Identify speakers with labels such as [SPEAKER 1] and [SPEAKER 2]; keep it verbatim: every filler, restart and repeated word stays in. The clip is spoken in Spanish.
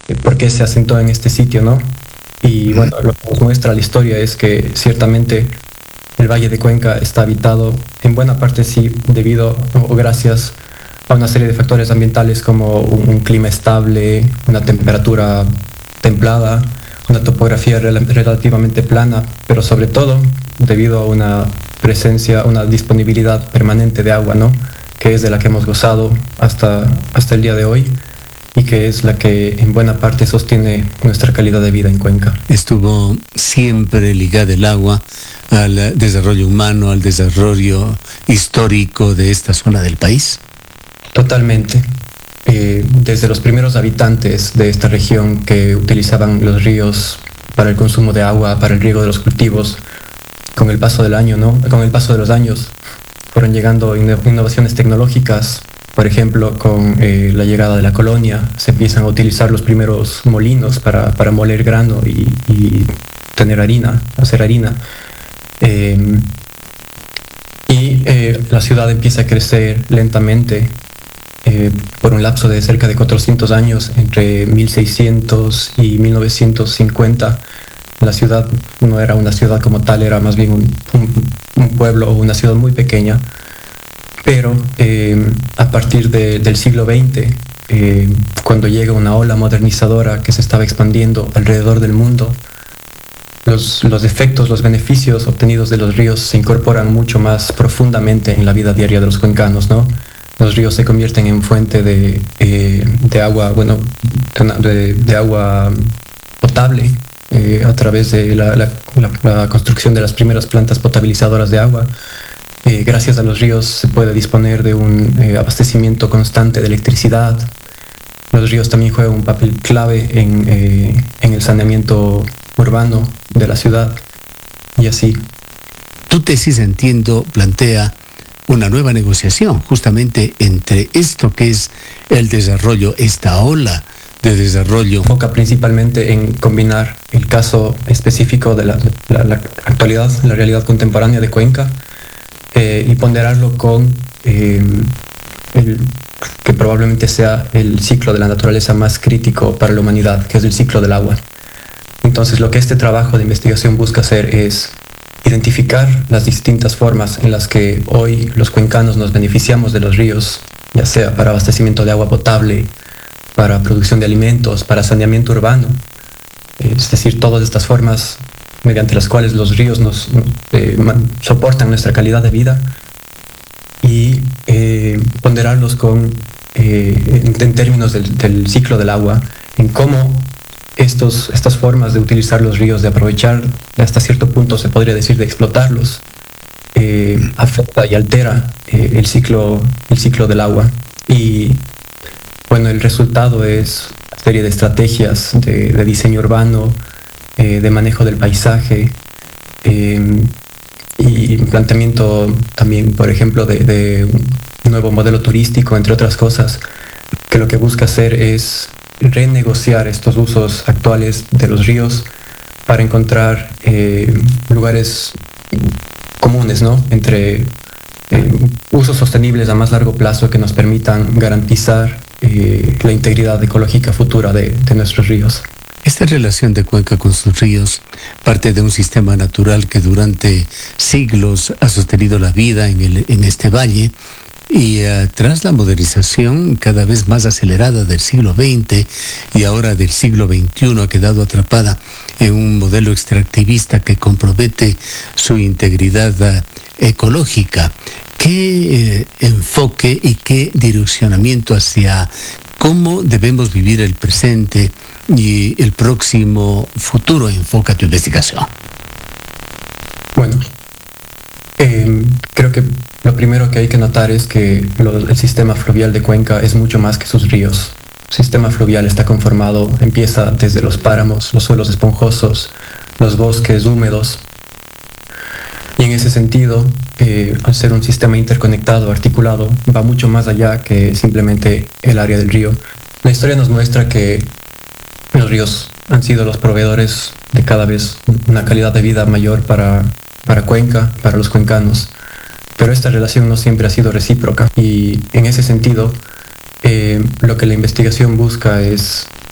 [SPEAKER 1] eh, por qué se asentó en este sitio, ¿no? Y bueno, lo que nos muestra la historia es que ciertamente el Valle de Cuenca está habitado en buena parte sí debido o gracias a una serie de factores ambientales como un, un clima estable, una temperatura templada, una topografía rel- relativamente plana, pero sobre todo debido a una presencia, una disponibilidad permanente de agua, ¿no? Que es de la que hemos gozado hasta, hasta el día de hoy y que es la que en buena parte sostiene nuestra calidad de vida en Cuenca.
[SPEAKER 2] Estuvo siempre ligada el agua al desarrollo humano, al desarrollo histórico de esta zona del país.
[SPEAKER 1] Totalmente. Eh, desde los primeros habitantes de esta región que utilizaban los ríos para el consumo de agua, para el riego de los cultivos, con el paso del año, ¿no? Con el paso de los años, fueron llegando inno- innovaciones tecnológicas. Por ejemplo, con eh, la llegada de la colonia, se empiezan a utilizar los primeros molinos para, para moler grano y, y tener harina, hacer harina. Eh, y eh, la ciudad empieza a crecer lentamente eh, por un lapso de cerca de cuatrocientos años, entre mil seiscientos y mil novecientos cincuenta. La ciudad no era una ciudad como tal, era más bien un, un, un pueblo o una ciudad muy pequeña. Pero eh, a partir de, del siglo veinte, eh, cuando llega una ola modernizadora que se estaba expandiendo alrededor del mundo, los, los efectos, los beneficios obtenidos de los ríos se incorporan mucho más profundamente en la vida diaria de los cuencanos, ¿no? Los ríos se convierten en fuente de, eh, de agua, bueno, de, de agua potable eh, a través de la, la, la, la construcción de las primeras plantas potabilizadoras de agua. Eh, gracias a los ríos se puede disponer de un eh, abastecimiento constante de electricidad. Los ríos también juegan un papel clave en, eh, en el saneamiento urbano de la ciudad y así.
[SPEAKER 2] Tu tesis, entiendo, plantea una nueva negociación justamente entre esto que es el desarrollo, esta ola de desarrollo.
[SPEAKER 1] Enfoca principalmente en combinar el caso específico de la, la, la actualidad, la realidad contemporánea de Cuenca, Eh, y ponderarlo con eh, el, que probablemente sea el ciclo de la naturaleza más crítico para la humanidad, que es el ciclo del agua. Entonces, lo que este trabajo de investigación busca hacer es identificar las distintas formas en las que hoy los cuencanos nos beneficiamos de los ríos, ya sea para abastecimiento de agua potable, para producción de alimentos, para saneamiento urbano. Es decir, todas estas formas mediante las cuales los ríos nos eh, soportan nuestra calidad de vida y eh, ponderarlos con, eh, en, en términos del, del ciclo del agua, en cómo estos, estas formas de utilizar los ríos, de aprovechar hasta cierto punto, se podría decir, de explotarlos, eh, afecta y altera eh, el, ciclo, el ciclo del agua. Y bueno, el resultado es una serie de estrategias de, de diseño urbano, Eh, de manejo del paisaje eh, y planteamiento también, por ejemplo, de, de un nuevo modelo turístico, entre otras cosas, que lo que busca hacer es renegociar estos usos actuales de los ríos para encontrar eh, lugares comunes, ¿no? Entre eh, usos sostenibles a más largo plazo que nos permitan garantizar eh, la integridad ecológica futura de, de nuestros ríos.
[SPEAKER 2] Esta relación de Cuenca con sus ríos parte de un sistema natural que durante siglos ha sostenido la vida en, el, en este valle y uh, tras la modernización cada vez más acelerada del siglo veinte y ahora del siglo veintiuno ha quedado atrapada en un modelo extractivista que compromete su integridad uh, ecológica. ¿Qué eh, enfoque y qué direccionamiento hacia cómo debemos vivir el presente y el próximo futuro enfoca tu investigación?
[SPEAKER 1] Bueno, eh, creo que lo primero que hay que notar es que lo, el sistema fluvial de Cuenca es mucho más que sus ríos. El sistema fluvial está conformado, empieza desde los páramos, los suelos esponjosos, los bosques húmedos. Y en ese sentido, eh, al ser un sistema interconectado, articulado, va mucho más allá que simplemente el área del río. La historia nos muestra que los ríos han sido los proveedores de cada vez una calidad de vida mayor para, para Cuenca, para los cuencanos. Pero esta relación no siempre ha sido recíproca y en ese sentido eh, lo que la investigación busca es